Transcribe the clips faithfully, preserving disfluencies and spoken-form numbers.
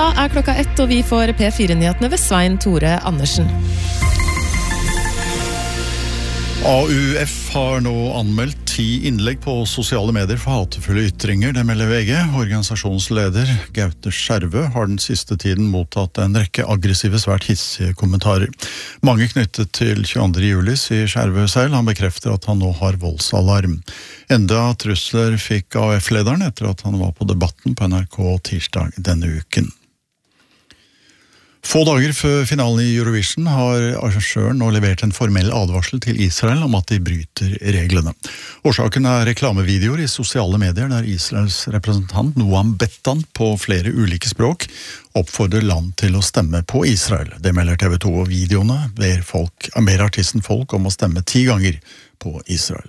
er klokka ett, og vi får P fire-nyhetene ved Svein Tore Andersen. A U F har nå anmeldt ti innlegg på sosiale medier for hatefulle ytringer, det melder V G. Organisasjonsleder Gaute Skjervø har den siste tiden mottatt en rekke aggressive, svært hissige kommentarer. Mange knyttet til tjueandre juli, sier Skjervø selv. Han bekrefter at han nå har voldsalarm. Enda trusler fikk A U F-lederen etter at han var på Debatten på N R K tirsdag denne uken. Få dager før finalen i Eurovision har arrangøren nå levert en formell advarsel til Israel om at de bryter reglene. Årsaken er reklamevideoer i sosiale medier der Israels representant Noam Bettan på flere ulike språk oppfordrer land til å stemme på Israel. Det melder T V to, og videoene ber, folk, ber artisten folk om å stemme ti ganger på Israel.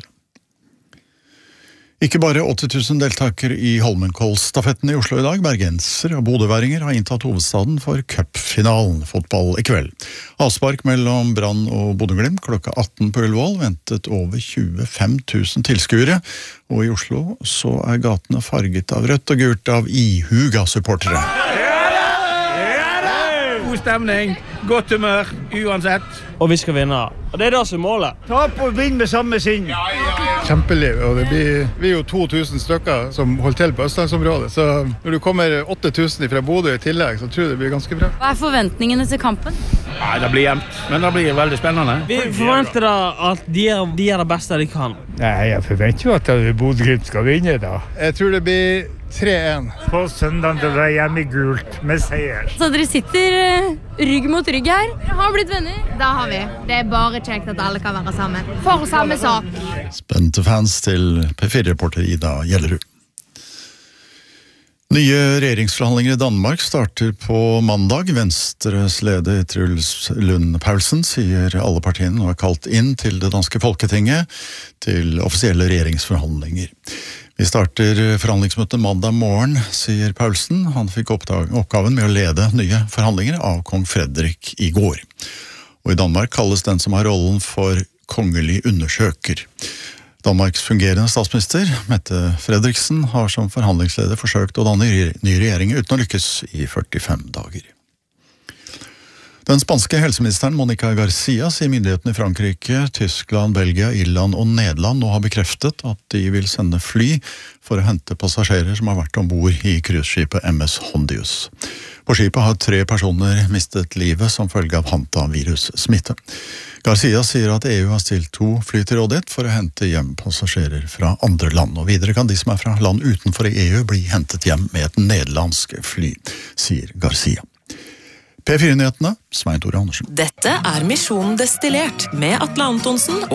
Ikke bare åtti tusen deltakere i Holmenkollstafetten i Oslo i dag, bergenser og bodøværinger har inntatt hovedstaden for cupfinalen fotball i kveld. Avspark mellom Brann og Bodø/Glimt klokka atten på Ullevål ventet over tjuefem tusen tilskuere, og i Oslo så er gatene farget av rødt og gult av ihuga-supportere. God stemning, godt humør, uansett. Og vi skal vinne, og det er det som er målet. Ta på og vinn med samme sinn. Kjempeliv, og det blir, vi er jo to tusen stykker som holder til på Østlandsområdet, så når du kommer åtte tusen fra Bodø i tillegg, så tror jeg det blir ganske bra. Hva er forventningene til kampen? Nei, det blir jevnt, men det blir veldig spennende. Vi forventer da at de er, de er det beste de kan. Nei, jeg forventer jo at Bodø/Glimt skal vinne da. Jeg tror det blir tre en. På søndag det var hjemme gult med seier. Så dere sitter uh, rygg mot rygg her. Dere har blitt venner. Da har vi. Det er bare kjekt at alle kan være sammen. For samme sak. Spente fans til P fire-reporter Ida Gjellerud. Nye regjeringsforhandlinger i Danmark starter på mandag. Venstres leder Truls Lund Poulsen sier alle partiene nå er kalt inn til det danske Folketinget til offisielle regjeringsforhandlinger. Vi starter forhandlingsmøtet mandag morgen, sier Poulsen. Han fikk oppgaven med å lede nye forhandlinger av kong Frederik i går. Og i Danmark kalles den som har rollen for kongelig undersøker. Danmarks fungerende statsminister, Mette Frederiksen, har som forhandlingsleder forsøkt å danne ny regjering uten å lykkes i førtifem dager. Den spanske helseministeren Monica Garcia sier myndighetene i Frankrike, Tyskland, Belgia, Irland og Nederland nå har bekreftet at de vil sende fly for å hente passasjerer som har vært ombord i cruiseskipet M S Hondius. På skipet har tre personer mistet livet som følge av hantavirus-smitte. Garcia sier at E U har stilt to fly til rådighet for å hente hjem passasjerer fra andre land, og videre kan de som er fra land utenfor E U bli hentet hjem med et nederlandsk fly, sier Garcia. P fire-nyhetene, Svein Tore Andersen. Dette er Misjon Destillert med Atle Antonsen